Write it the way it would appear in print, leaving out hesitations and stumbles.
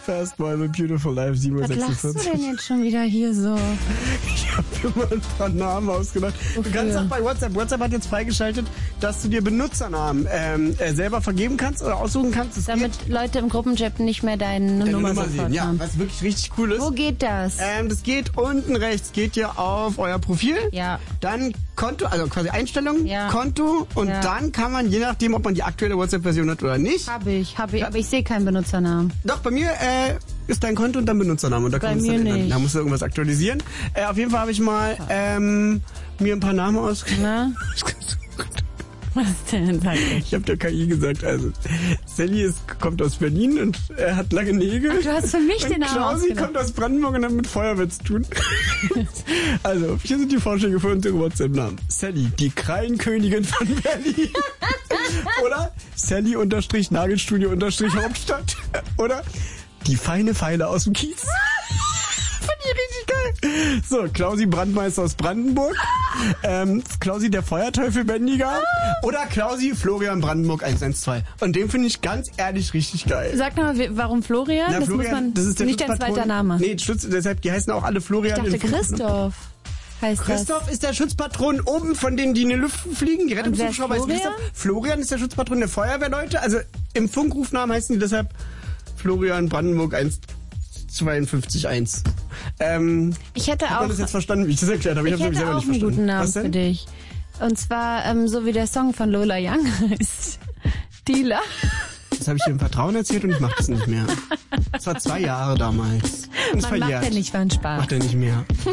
Fast Boy with Beautiful Life, 7:46 Uhr. Was lachst du denn jetzt schon wieder hier so? Ich habe mir mal ein paar Namen ausgedacht. Wofür? Du kannst auch bei WhatsApp. WhatsApp hat jetzt freigeschaltet, dass du dir Benutzernamen selber vergeben kannst oder aussuchen kannst. Das Damit Leute im Gruppenchat nicht mehr deine Nummer sofort sehen. Ja, haben. was wirklich richtig cool ist. Wo geht das? Das geht unten rechts. Geht ihr auf euer Profil. Ja. Dann Konto, also quasi Einstellungen, Ja. Konto und dann kann man, je nachdem, ob man die aktuelle WhatsApp-Version hat oder nicht. Hab ich, aber ich sehe keinen Benutzernamen. Doch, bei mir ist dein Konto und dann Benutzername. Und da Bei kannst du mir dann ändern. nicht. Da musst du irgendwas aktualisieren. Auf jeden Fall habe ich mal mir ein paar Namen ausgesucht. Was denn? Sag ich. Ich habe der KI gesagt, also Sally kommt aus Berlin und hat lange Nägel. Ach, du hast für mich den Namen Klausi ausgedacht. kommt aus Brandenburg und hat mit Feuerwehr zu tun. Also, hier sind die Vorschläge für unsere WhatsApp-Namen. Sally, die Krallenkönigin von Berlin. Oder Sally_Nagelstudio_Hauptstadt. Oder die feine Feile aus dem Kiez. Fand ich richtig geil. So, Klausi Brandmeister aus Brandenburg. Klausi der Feuerteufel Bändiger. Oder Klausi Florian Brandenburg 112. Und den finde ich ganz ehrlich richtig geil. Sag nochmal, warum Florian? Na, das Florian, muss man das ist der nicht dein Schutzpatron. zweiter Name. Nee, deshalb, die heißen auch alle Florian. Ich dachte in Fünf- Christoph heißt Christoph ist der Schutzpatron oben, von denen die in die Luft fliegen. Die Rettungshubschrauber heißt Florian? Christoph. Florian ist der Schutzpatron der Feuerwehrleute. Also im Funkrufnamen heißen die deshalb Florian Brandenburg 152.1. Ich hätte Hat auch... man das jetzt verstanden, wie ich das erklärt habe? Ich hab's nämlich hätte selber auch nicht einen guten verstanden. Namen Was für denn? dich. Und zwar, so wie der Song von Lola Young heißt. Dealer. Das habe ich dir im Vertrauen erzählt und ich mache das nicht mehr. Das war 2 Jahre damals. Und es Man macht ja verjährt. nicht für einen Spaß. Macht er nicht mehr.